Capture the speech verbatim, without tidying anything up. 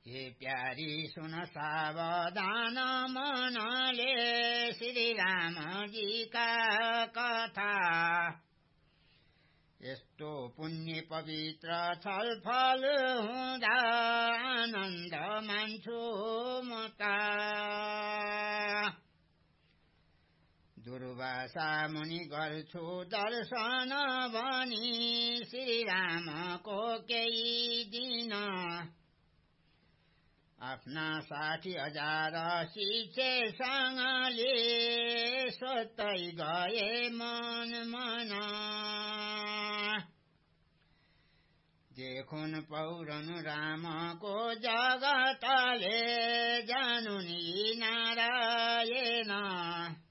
हे प्यारी सुन सावधान मनले श्री रामजीका कथा यस्तो पुण्य पवित्र छलफल हुँदा आनन्द मान्छु म त दुर्वासा मुनि गर्छु दर्शन भनी श्री रामको केही दिन आफ्ना साठी हजार शिष्यसँगले सोध्दै गए मन मन देखुन पौरन रामको जगतले जानुनी नारायण